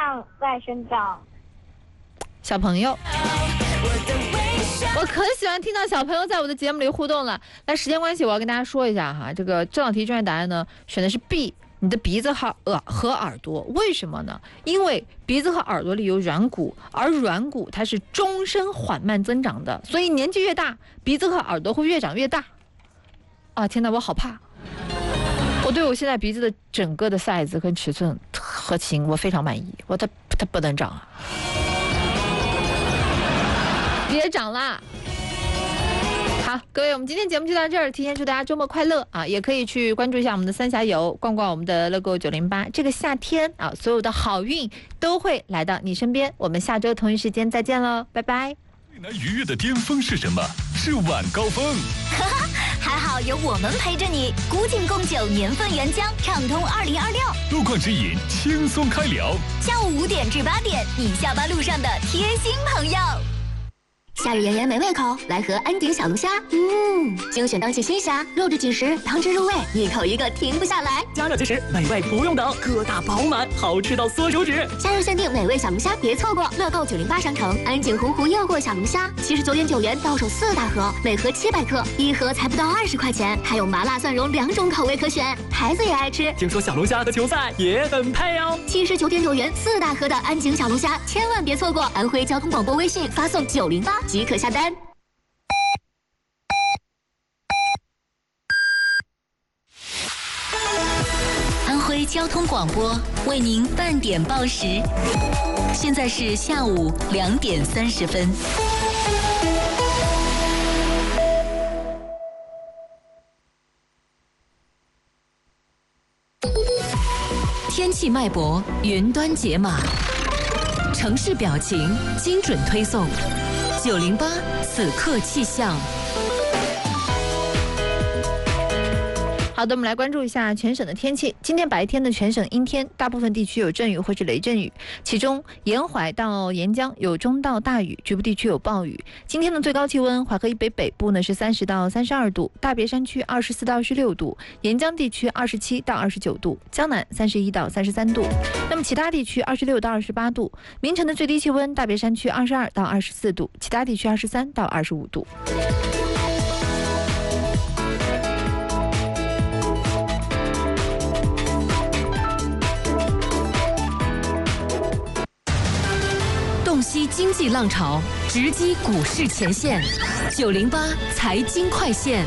上在生长。 小朋友，我可喜欢听到小朋友在我的节目里互动了。那时间关系，我要跟大家说一下哈，这个这道题正确答案呢，选的是 B。你的鼻子和耳朵，为什么呢？因为鼻子和耳朵里有软骨，而软骨它是终身缓慢增长的，所以年纪越大，鼻子和耳朵会越长越大。啊，天哪，我好怕！我对我现在鼻子的整个的 size 跟尺寸和型，我非常满意。它不能长啊，别长啦！好，各位，我们今天节目就到这儿。提前祝大家周末快乐啊！也可以去关注一下我们的三峡游，逛逛我们的乐购908。这个夏天啊，所有的好运都会来到你身边。我们下周同一时间再见喽，拜拜。 最难逾越的巅峰是什么？是晚高峰。 还好有我们陪着你，古井贡酒年份原浆，畅通2026。 路况指引，轻松开聊。 下午5点至8点，你下班路上的贴心朋友。 夏日炎炎没胃口，来盒安井小龙虾。精选当季新虾，肉质紧实，汤汁入味，一口一个停不下来。 加热即食，美味不用等，个大饱满，好吃到缩手指。 夏日限定美味小龙虾，别错过！乐购908商城，安井洪湖诱惑小龙虾，79.9元到手4大盒，每盒700克，一盒才不到20块钱，还有麻辣蒜蓉2种口味可选，孩子也爱吃。 听说小龙虾和球赛也很配哦。 79.9元4大盒的安井小龙虾，千万别错过！安徽交通广播微信发送908即可下单。 安徽交通广播为您半点报时，现在是下午2点30分。天气脉搏，云端解码，城市表情，精准推送。908此刻气象。 好的，我们来关注一下全省的天气。今天白天的全省阴天，大部分地区有阵雨或是雷阵雨，其中沿淮到沿江有中到大雨，局部地区有暴雨。今天的最高气温，淮河以北北部呢是30到32度，大别山区24到26度，沿江地区27到29度，江南31到33度。那么其他地区26到28度。明晨的最低气温，大别山区22到24度，其他地区23到25度。 洞悉经济浪潮，直击股市前线，908财经快线。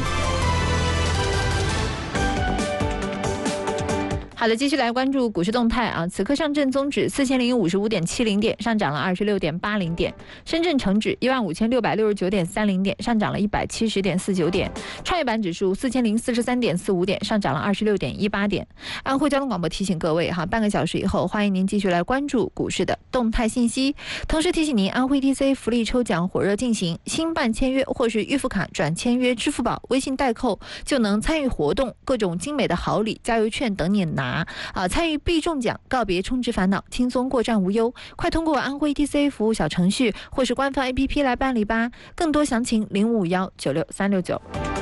好的，继续来关注股市动态啊。此刻上证综指4055.70点，上涨了26.80点；深圳成指15669.30点，上涨了170.49点；创业板指数4043.45点，上涨了26.18点。安徽交通广播提醒各位哈，半个小时以后，欢迎您继续来关注股市的动态信息。同时提醒您，安徽 TC 福利抽奖火热进行，新办签约或是预付卡转签约支付宝、微信代扣就能参与活动，各种精美的好礼、加油券等你拿。参与必中奖，告别充值烦恼，轻松过站无忧。快通过安徽 TC 服务小程序或是官方 APP 来办理吧。更多详情0551963669。